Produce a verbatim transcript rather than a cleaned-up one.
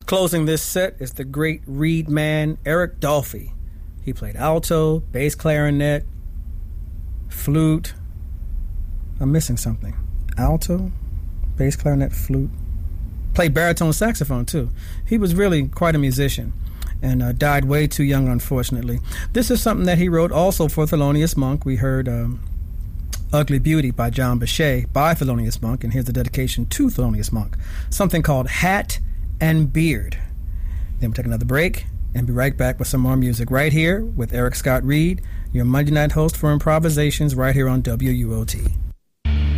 Closing this set is the great reed man Eric Dolphy. He played alto, bass clarinet, flute. I'm missing something. Alto, bass clarinet, flute. Played baritone saxophone, too. He was really quite a musician and uh, died way too young, unfortunately. This is something that he wrote also for Thelonious Monk. We heard um, Ugly Beauty by John Bechet by Thelonious Monk, and here's a dedication to Thelonious Monk. Something called Hat and Beard. Then we'll take another break and be right back with some more music right here with Eric Scott Reed, your Monday night host for Improvisations right here on W U O T.